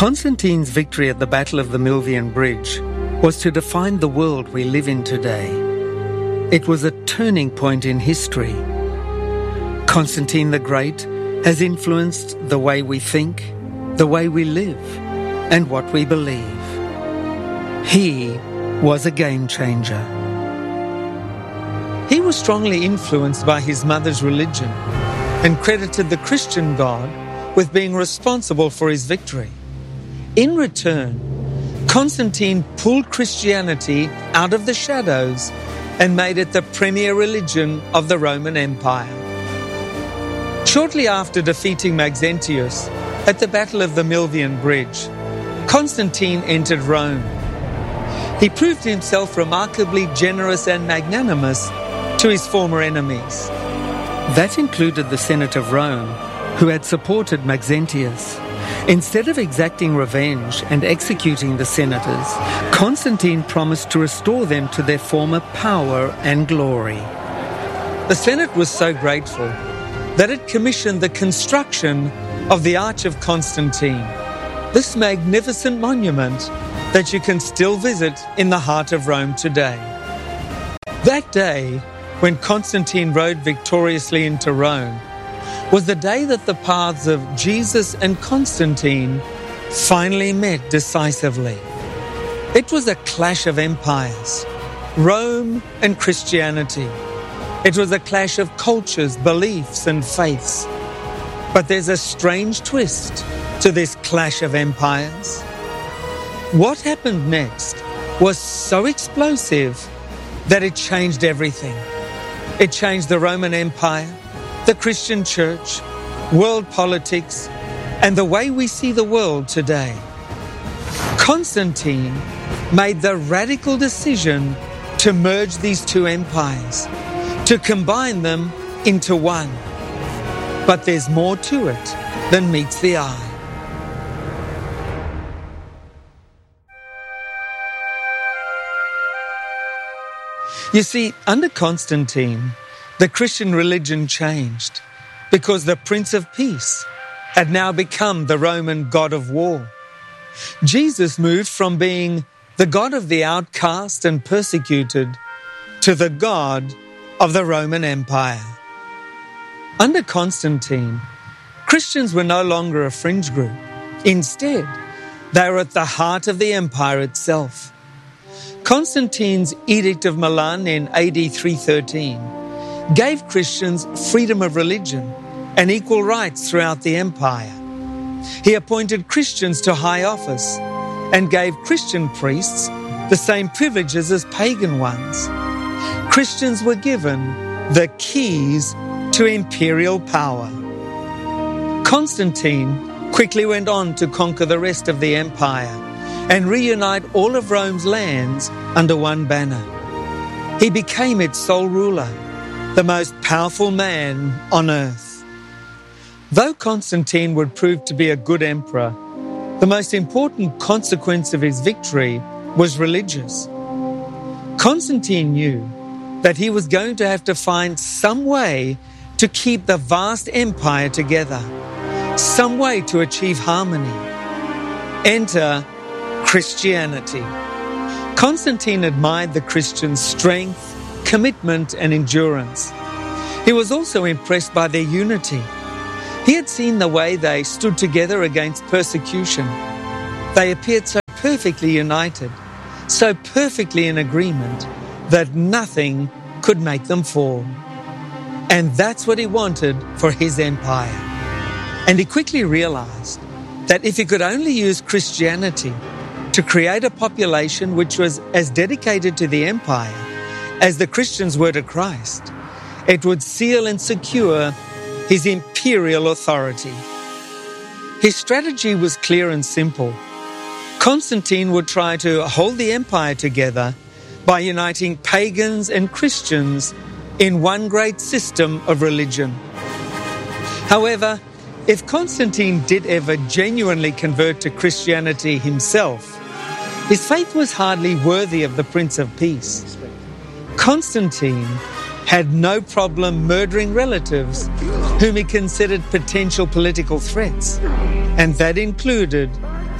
Constantine's victory at the Battle of the Milvian Bridge was to define the world we live in today. It was a turning point in history. Constantine the Great has influenced the way we think, the way we live, and what we believe. He was a game changer. He was strongly influenced by his mother's religion and credited the Christian God with being responsible for his victory. In return, Constantine pulled Christianity out of the shadows and made it the premier religion of the Roman Empire. Shortly after defeating Maxentius at the Battle of the Milvian Bridge, Constantine entered Rome. He proved himself remarkably generous and magnanimous to his former enemies. That included the Senate of Rome, who had supported Maxentius. Instead of exacting revenge and executing the senators, Constantine promised to restore them to their former power and glory. The Senate was so grateful that it commissioned the construction of the Arch of Constantine, this magnificent monument that you can still visit in the heart of Rome today. That day, when Constantine rode victoriously into Rome, was the day that the paths of Jesus and Constantine finally met decisively. It was a clash of empires, Rome and Christianity. It was a clash of cultures, beliefs, and faiths. But there's a strange twist to this clash of empires. What happened next was so explosive that it changed everything. It changed the Roman Empire, the Christian Church, world politics, and the way we see the world today. Constantine made the radical decision to merge these two empires, to combine them into one. But there's more to it than meets the eye. You see, under Constantine, the Christian religion changed because the Prince of Peace had now become the Roman God of War. Jesus moved from being the God of the outcast and persecuted to the God of the Roman Empire. Under Constantine, Christians were no longer a fringe group. Instead, they were at the heart of the empire itself. Constantine's Edict of Milan in AD 313 gave Christians freedom of religion and equal rights throughout the empire. He appointed Christians to high office and gave Christian priests the same privileges as pagan ones. Christians were given the keys to imperial power. Constantine quickly went on to conquer the rest of the empire and reunite all of Rome's lands under one banner. He became its sole ruler, the most powerful man on earth. Though Constantine would prove to be a good emperor, the most important consequence of his victory was religious. Constantine knew that he was going to have to find some way to keep the vast empire together, some way to achieve harmony. Enter Christianity. Constantine admired the Christians' strength, commitment, and endurance. He was also impressed by their unity. He had seen the way they stood together against persecution. They appeared so perfectly united, so perfectly in agreement, that nothing could make them fall. And that's what he wanted for his empire. And he quickly realized that if he could only use Christianity to create a population which was as dedicated to the empire as the Christians were to Christ, it would seal and secure his imperial authority. His strategy was clear and simple. Constantine would try to hold the empire together by uniting pagans and Christians in one great system of religion. However, if Constantine did ever genuinely convert to Christianity himself, his faith was hardly worthy of the Prince of Peace. Constantine had no problem murdering relatives whom he considered potential political threats, and that included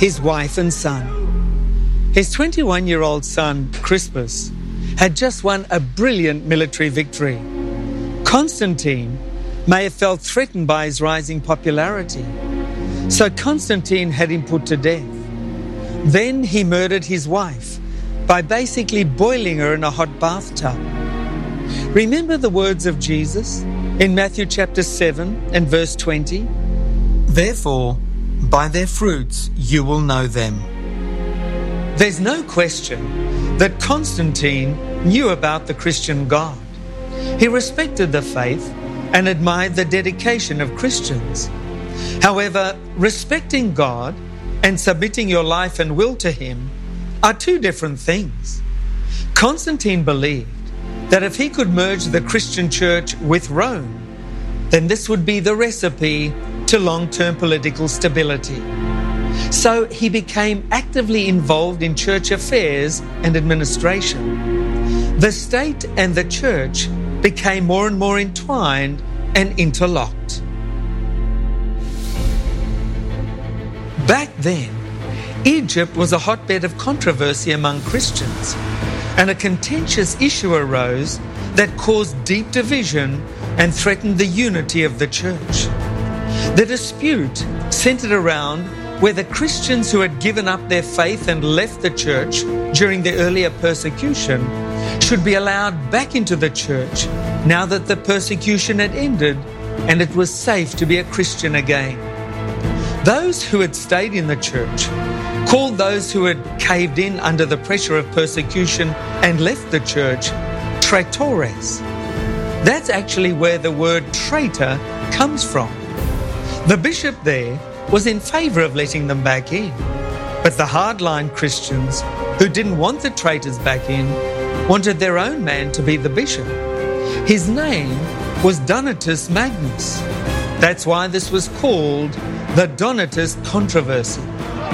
his wife and son. His 21-year-old son, Crispus, had just won a brilliant military victory. Constantine may have felt threatened by his rising popularity, so Constantine had him put to death. Then he murdered his wife by basically boiling her in a hot bathtub. Remember the words of Jesus in Matthew chapter 7 and verse 20? Therefore, by their fruits you will know them. There's no question that Constantine knew about the Christian God. He respected the faith and admired the dedication of Christians. However, respecting God and submitting your life and will to Him are two different things. Constantine believed that if he could merge the Christian church with Rome, then this would be the recipe to long-term political stability. So he became actively involved in church affairs and administration. The state and the church became more and more entwined and interlocked. Back then, Egypt was a hotbed of controversy among Christians, and a contentious issue arose that caused deep division and threatened the unity of the church. The dispute centered around whether Christians who had given up their faith and left the church during the earlier persecution should be allowed back into the church now that the persecution had ended and it was safe to be a Christian again. Those who had stayed in the church called those who had caved in under the pressure of persecution and left the church traitores. That's actually where the word traitor comes from. The bishop there was in favor of letting them back in, but the hardline Christians who didn't want the traitors back in wanted their own man to be the bishop. His name was Donatus Magnus. That's why this was called the Donatist controversy.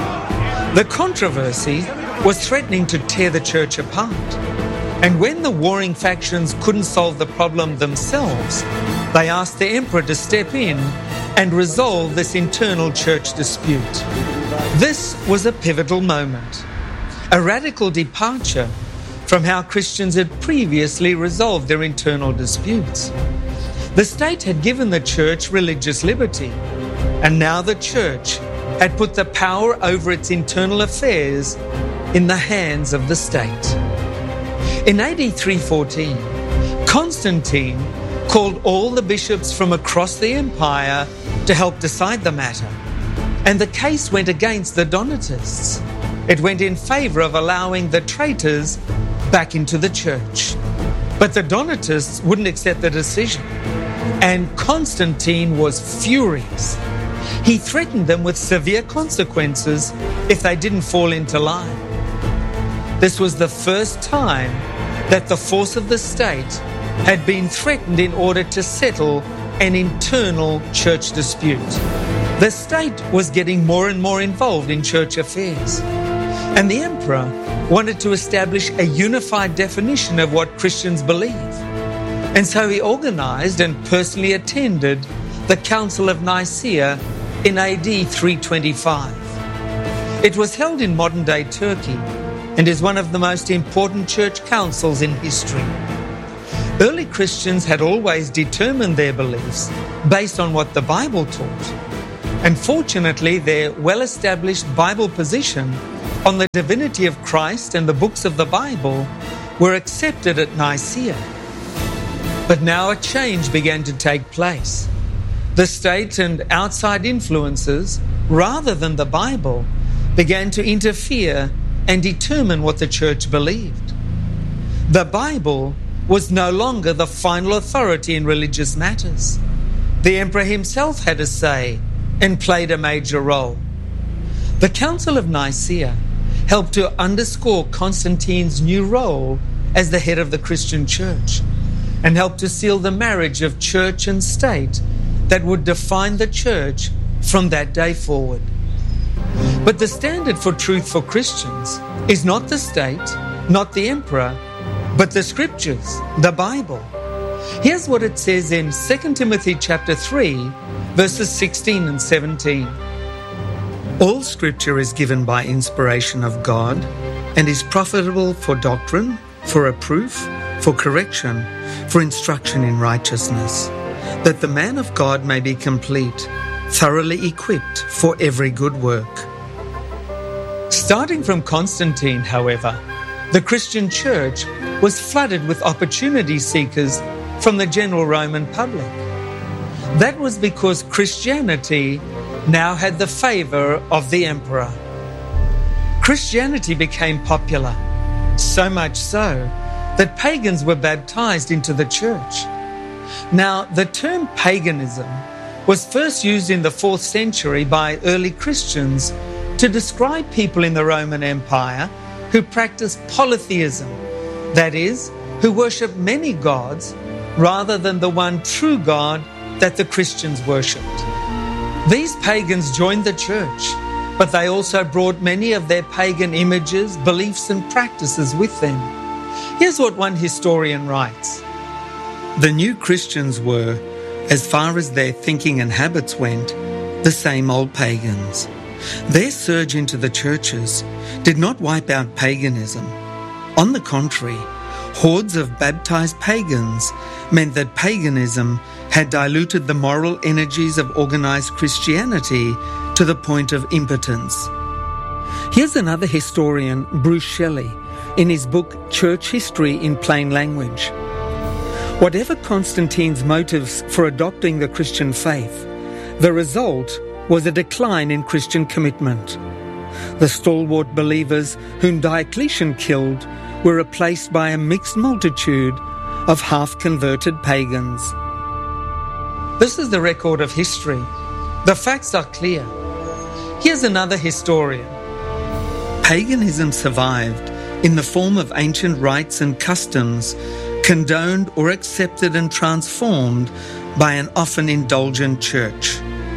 The controversy was threatening to tear the church apart. And when the warring factions couldn't solve the problem themselves, they asked the emperor to step in and resolve this internal church dispute. This was a pivotal moment, a radical departure from how Christians had previously resolved their internal disputes. The state had given the church religious liberty, and now the church had put the power over its internal affairs in the hands of the state. In AD 314, Constantine called all the bishops from across the empire to help decide the matter, and the case went against the Donatists. It went in favor of allowing the traitors back into the church. But the Donatists wouldn't accept the decision, and Constantine was furious. He threatened them with severe consequences if they didn't fall into line. This was the first time that the force of the state had been threatened in order to settle an internal church dispute. The state was getting more and more involved in church affairs, and the emperor wanted to establish a unified definition of what Christians believe. And so he organized and personally attended the Council of Nicaea in AD 325. It was held in modern-day Turkey and is one of the most important church councils in history. Early Christians had always determined their beliefs based on what the Bible taught. And fortunately, their well-established Bible position on the divinity of Christ and the books of the Bible were accepted at Nicaea. But now a change began to take place. The state and outside influences, rather than the Bible, began to interfere and determine what the church believed. The Bible was no longer the final authority in religious matters. The emperor himself had a say and played a major role. The Council of Nicaea helped to underscore Constantine's new role as the head of the Christian church and helped to seal the marriage of church and state that would define the church from that day forward. But the standard for truth for Christians is not the state, not the emperor, but the scriptures, the Bible. Here's what it says in 2 Timothy chapter 3, verses 16 and 17. All Scripture is given by inspiration of God and is profitable for doctrine, for reproof, for correction, for instruction in righteousness, that the man of God may be complete, thoroughly equipped for every good work. Starting from Constantine, however, the Christian church was flooded with opportunity seekers from the general Roman public. That was because Christianity now had the favor of the emperor. Christianity became popular, so much so that pagans were baptized into the church. Now, the term paganism was first used in the 4th century by early Christians to describe people in the Roman Empire who practiced polytheism, that is, who worshiped many gods rather than the one true God that the Christians worshipped. These pagans joined the church, but they also brought many of their pagan images, beliefs, and practices with them. Here's what one historian writes. The new Christians were, as far as their thinking and habits went, the same old pagans. Their surge into the churches did not wipe out paganism. On the contrary, hordes of baptized pagans meant that paganism had diluted the moral energies of organized Christianity to the point of impotence. Here's another historian, Bruce Shelley, in his book Church History in Plain Language. Whatever Constantine's motives for adopting the Christian faith, the result was a decline in Christian commitment. The stalwart believers whom Diocletian killed were replaced by a mixed multitude of half-converted pagans. This is the record of history. The facts are clear. Here's another historian. Paganism survived in the form of ancient rites and customs, condoned or accepted and transformed by an often indulgent church.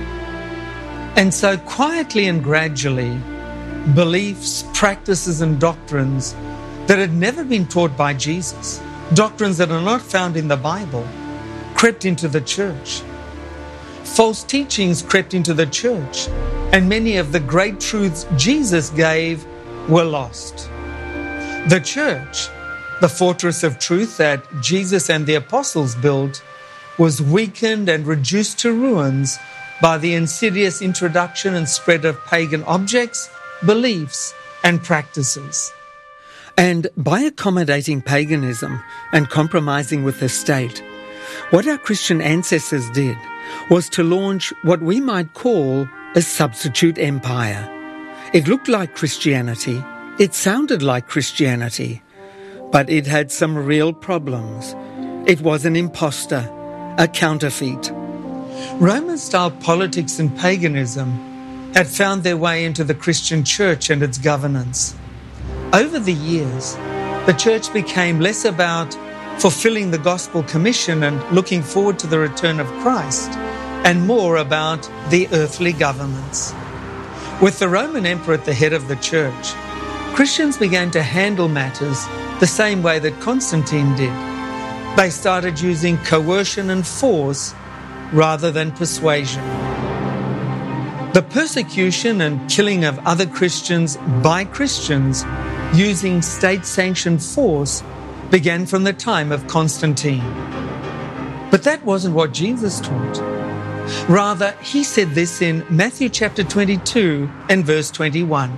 And so quietly and gradually, beliefs, practices and doctrines that had never been taught by Jesus, doctrines that are not found in the Bible, crept into the church. False teachings crept into the church, and many of the great truths Jesus gave were lost. The church, the fortress of truth that Jesus and the apostles built, was weakened and reduced to ruins by the insidious introduction and spread of pagan objects, beliefs, and practices. And by accommodating paganism and compromising with the state, what our Christian ancestors did was to launch what we might call a substitute empire. It looked like Christianity, it sounded like Christianity, but it had some real problems. It was an imposter, a counterfeit. Roman-style politics and paganism had found their way into the Christian church and its governance. Over the years, the church became less about fulfilling the gospel commission and looking forward to the return of Christ, and more about the earthly governments. With the Roman emperor at the head of the church, Christians began to handle matters the same way that Constantine did. They started using coercion and force rather than persuasion. The persecution and killing of other Christians by Christians using state-sanctioned force began from the time of Constantine. But that wasn't what Jesus taught. Rather, he said this in Matthew chapter 22 and verse 21.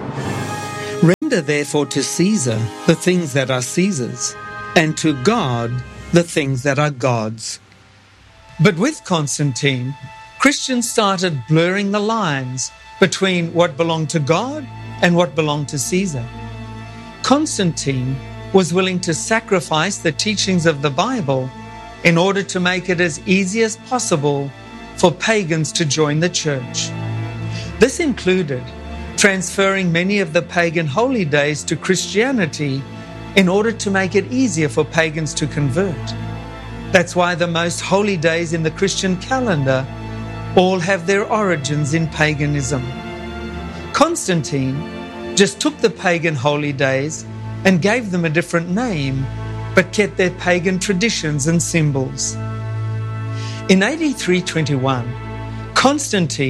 Render therefore to Caesar the things that are Caesar's, and to God the things that are God's. But with Constantine, Christians started blurring the lines between what belonged to God and what belonged to Caesar. Constantine was willing to sacrifice the teachings of the Bible in order to make it as easy as possible for pagans to join the church. This included transferring many of the pagan holy days to Christianity in order to make it easier for pagans to convert. That's why the most holy days in the Christian calendar all have their origins in paganism. Constantine just took the pagan holy days and gave them a different name, but kept their pagan traditions and symbols. In AD 321, Constantine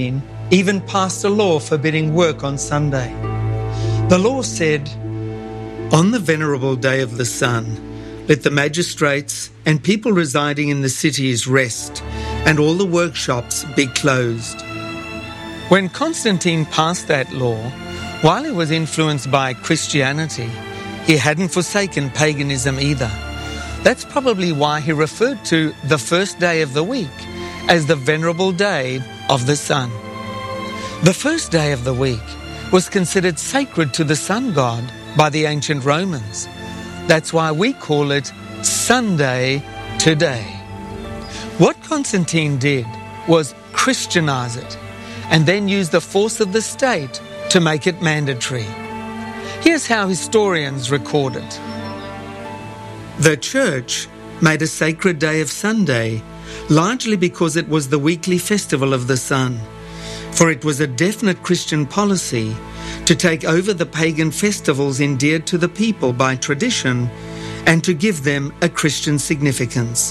even passed a law forbidding work on Sunday. The law said, "On the venerable day of the sun, let the magistrates and people residing in the cities rest, and all the workshops be closed." When Constantine passed that law, while he was influenced by Christianity, he hadn't forsaken paganism either. That's probably why he referred to the first day of the week as the venerable day of the sun. The first day of the week was considered sacred to the sun god by the ancient Romans. That's why we call it Sunday today. What Constantine did was Christianize it and then use the force of the state to make it mandatory. Here's how historians record it. The church made a sacred day of Sunday, largely because it was the weekly festival of the sun, for it was a definite Christian policy to take over the pagan festivals endeared to the people by tradition and to give them a Christian significance.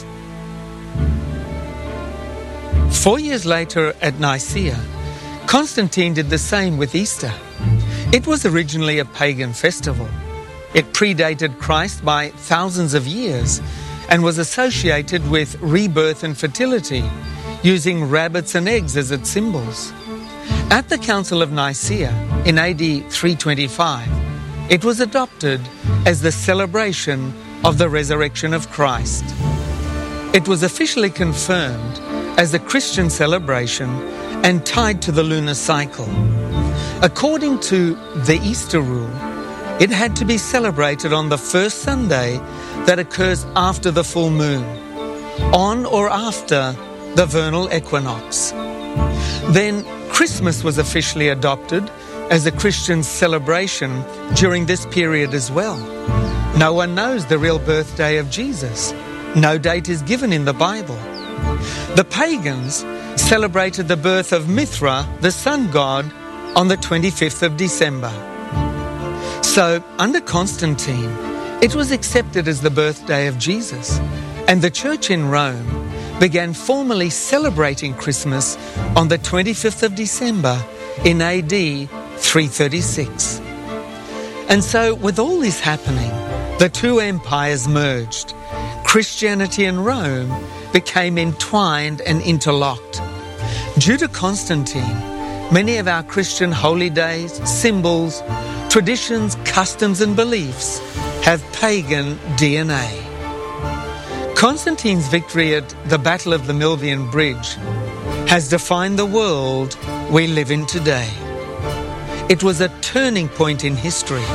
4 years later at Nicaea, Constantine did the same with Easter. It was originally a pagan festival. It predated Christ by thousands of years and was associated with rebirth and fertility, using rabbits and eggs as its symbols. At the Council of Nicaea in AD 325, it was adopted as the celebration of the resurrection of Christ. It was officially confirmed as a Christian celebration and tied to the lunar cycle. According to the Easter rule, it had to be celebrated on the first Sunday that occurs after the full moon, on or after the vernal equinox. Then Christmas was officially adopted as a Christian celebration during this period as well. No one knows the real birthday of Jesus. No date is given in the Bible. The pagans celebrated the birth of Mithra, the sun god, on the 25th of December. So, under Constantine, it was accepted as the birthday of Jesus, and the church in Rome began formally celebrating Christmas on the 25th of December in AD 336. And so, with all this happening, the two empires merged. Christianity and Rome became entwined and interlocked. Due to Constantine, many of our Christian holy days, symbols, traditions, customs and beliefs have pagan DNA. Constantine's victory at the Battle of the Milvian Bridge has defined the world we live in today. It was a turning point in history.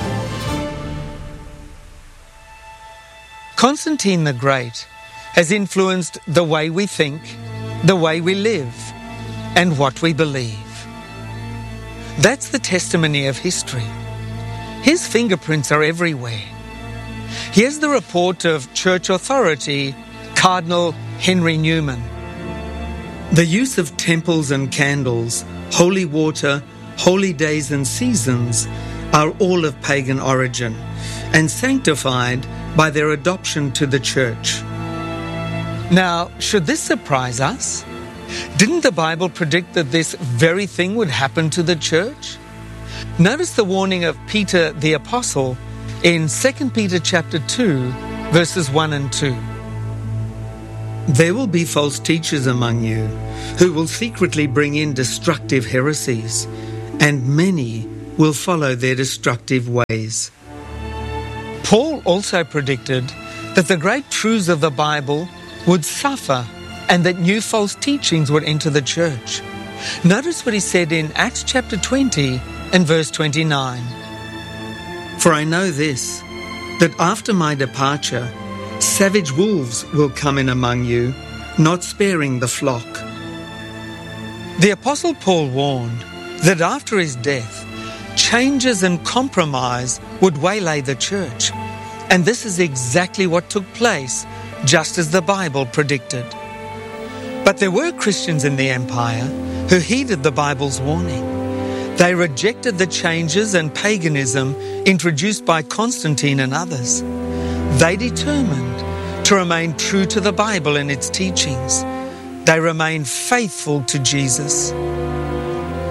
Constantine the Great has influenced the way we think, the way we live, and what we believe. That's the testimony of history. His fingerprints are everywhere. Here's the report of church authority, Cardinal Henry Newman. The use of temples and candles, holy water, holy days and seasons are all of pagan origin and sanctified by their adoption to the church. Now, should this surprise us? Didn't the Bible predict that this very thing would happen to the church? Notice the warning of Peter the Apostle in 2 Peter chapter 2, verses 1 and 2. There will be false teachers among you who will secretly bring in destructive heresies, and many will follow their destructive ways. Paul also predicted that the great truths of the Bible would suffer and that new false teachings would enter the church. Notice what he said in Acts chapter 20 and verse 29. For I know this, that after my departure, savage wolves will come in among you, not sparing the flock. The Apostle Paul warned that after his death, changes and compromise would waylay the church. And this is exactly what took place, just as the Bible predicted. But there were Christians in the empire who heeded the Bible's warning. They rejected the changes and paganism introduced by Constantine and others. They determined to remain true to the Bible and its teachings. They remained faithful to Jesus.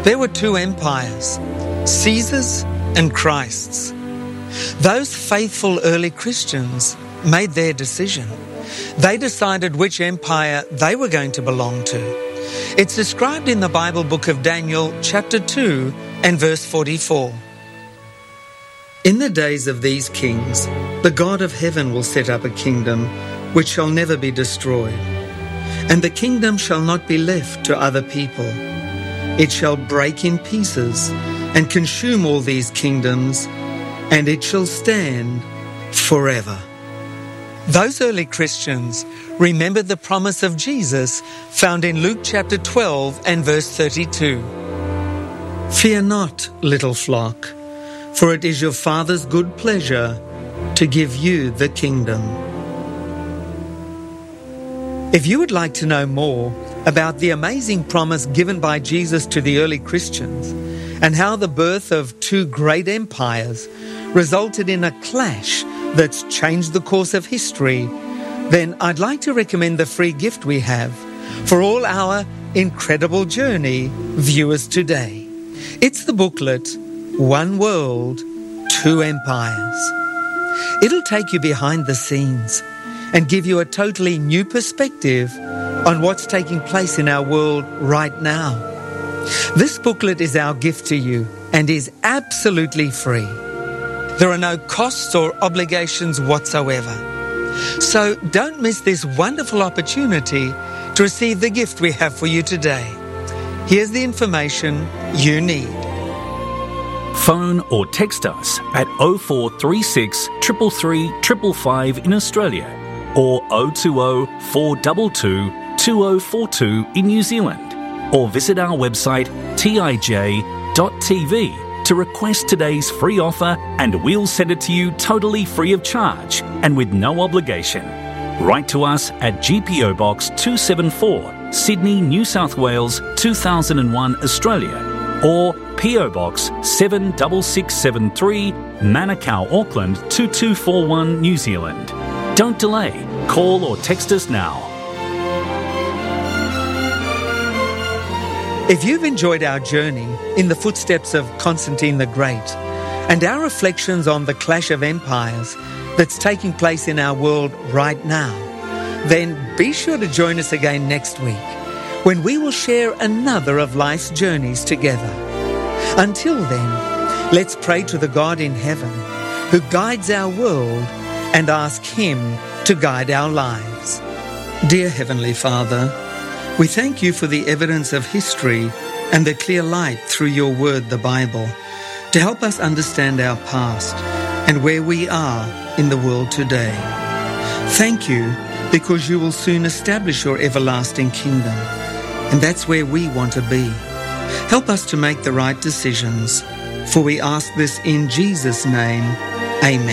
There were two empires, Caesar's and Christ's. Those faithful early Christians made their decision. They decided which empire they were going to belong to. It's described in the Bible book of Daniel, chapter 2 and verse 44. In the days of these kings, the God of heaven will set up a kingdom which shall never be destroyed, and the kingdom shall not be left to other people. It shall break in pieces and consume all these kingdoms, and it shall stand forever. Those early Christians remembered the promise of Jesus found in Luke chapter 12 and verse 32. Fear not, little flock, for it is your Father's good pleasure to give you the kingdom. If you would like to know more about the amazing promise given by Jesus to the early Christians and how the birth of two great empires resulted in a clash that's changed the course of history, then I'd like to recommend the free gift we have for all our incredible journey viewers today. It's the booklet, One World, Two Empires. It'll take you behind the scenes and give you a totally new perspective on what's taking place in our world right now. This booklet is our gift to you and is absolutely free. There are no costs or obligations whatsoever. So don't miss this wonderful opportunity to receive the gift we have for you today. Here's the information you need. Phone or text us at 0436 333 555 in Australia or 020 422 2042 in New Zealand, or visit our website tij.tv to request today's free offer, and we'll send it to you totally free of charge and with no obligation. Write to us at GPO Box 274, Sydney, New South Wales 2001, Australia, or PO Box 76673, Manukau, Auckland 2241, New Zealand. Don't delay. Call or text us now. If you've enjoyed our journey in the footsteps of Constantine the Great and our reflections on the clash of empires that's taking place in our world right now, then be sure to join us again next week when we will share another of life's journeys together. Until then, let's pray to the God in heaven who guides our world and ask Him to guide our lives. Dear Heavenly Father, we thank you for the evidence of history and the clear light through your word, the Bible, to help us understand our past and where we are in the world today. Thank you because you will soon establish your everlasting kingdom, and that's where we want to be. Help us to make the right decisions, for we ask this in Jesus' name. Amen.